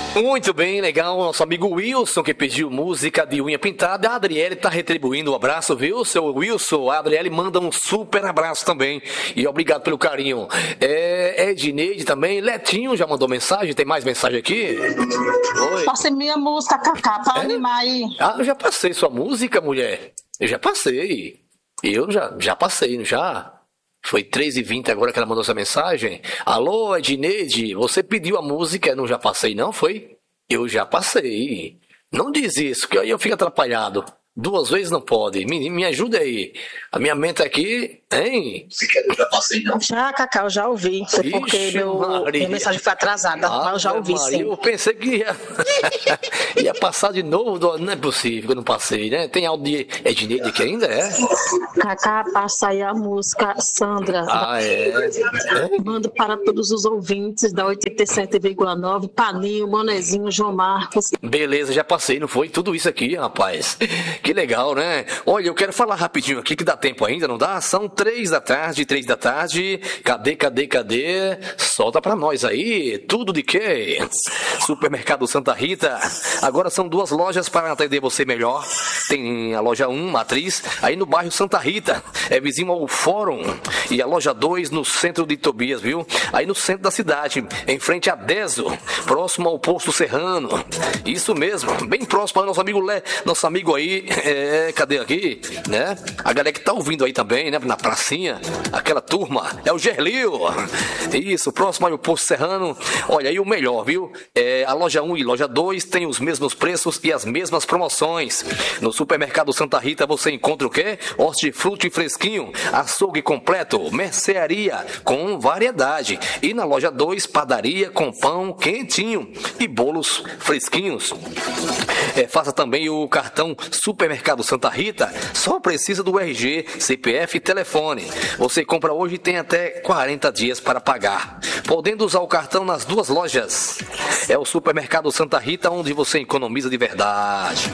Muito bem, legal. Nosso amigo Wilson, que pediu música de unha pintada. A Adriele tá retribuindo o abraço, viu, seu Wilson? A Adriele manda um super abraço também. E obrigado pelo carinho. Edneide também. Letinho já mandou mensagem. Tem mais mensagem aqui? Oi. Passei minha música, Cacá, pra animar aí. Ah, eu já passei sua música, mulher. Eu já passei. Eu já passei, não já? Foi 3h20 agora que ela mandou essa mensagem. Alô, Edneide, você pediu a música, não já passei não, foi? Eu já passei. Não diz isso, que aí eu fico atrapalhado. 2 vezes não pode. Me ajuda aí. A minha mente aqui, hein? Se quer, eu já passei não. Já, Cacá, eu já ouvi. Foi porque minha mensagem foi atrasada. Mas eu já ouvi, Maria, sim. Eu pensei que ia passar de novo. Não é possível que eu não passei, né? Tem áudio de Edneide aqui ainda, é? Cacá, passa aí a música Sandra. Mando para todos os ouvintes da 87,9, Paninho, Bonezinho, João Marcos. Beleza, já passei, não foi? Tudo isso aqui, rapaz. Que legal, né? Olha, eu quero falar rapidinho aqui, que dá tempo ainda, não dá? São 3 da tarde. Cadê? Solta pra nós aí. Tudo de quê? Supermercado Santa Rita. Agora são 2 lojas para atender você melhor. Tem a loja 1, Matriz, aí no bairro Santa Rita. É vizinho ao Fórum. E a loja 2 no centro de Tobias, viu? Aí no centro da cidade, em frente a Deso, próximo ao Posto Serrano. Isso mesmo, bem próximo ao nosso amigo nosso amigo aí, cadê aqui, né? A galera que tá ouvindo aí também, né? Na pracinha, aquela turma, é o Gerlio. Isso, próximo ao Posto Serrano. Olha aí o melhor, viu? A loja 1 e loja 2 tem os mesmos preços e as mesmas promoções. No Supermercado Santa Rita você encontra o quê? Hortifruti fresquinho, açougue completo, mercearia com variedade. E na loja 2, padaria com pão quentinho e bolos fresquinhos. Faça também o cartão Supermercado Santa Rita, só precisa do RG, CPF e telefone. Você compra hoje e tem até 40 dias para pagar, podendo usar o cartão nas 2 lojas. É o Supermercado Santa Rita, onde você economiza de verdade.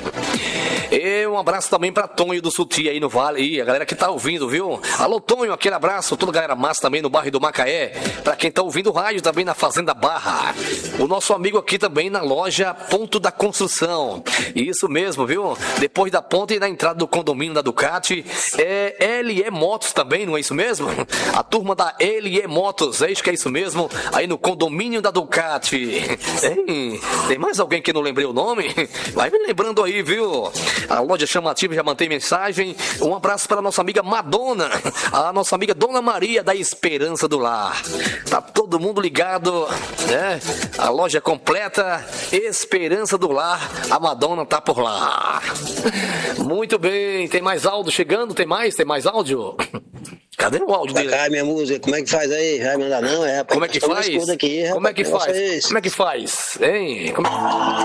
E um abraço também para Tonho do Suti aí no Vale, e a galera que tá ouvindo, viu? Alô Tonho, aquele abraço, toda a galera massa também no bairro do Macaé, para quem tá ouvindo o rádio também na Fazenda Barra. O nosso amigo aqui também na loja Ponto da Construção. Isso mesmo, viu? Depois da ponte e na entrada do condomínio da Ducati, LE Motos também, não é isso mesmo? A turma da LE Motos, é isso que é isso mesmo? Aí no condomínio da Ducati. Hein? Tem mais alguém que não lembrei o nome? Vai me lembrando aí, viu? A loja chamativa já mantém mensagem. Um abraço para a nossa amiga Madonna, a nossa amiga Dona Maria da Esperança do Lar. Tá todo mundo ligado, né? A loja completa, Esperança do Lar, a Madonna tá por lá. Muito bem, tem mais áudio chegando? Tem mais áudio? Cadê o áudio dele? Minha música, como é que faz aí? Vai mandar não? Como é que faz? Aqui, como é que faz? Como é que faz? Hein?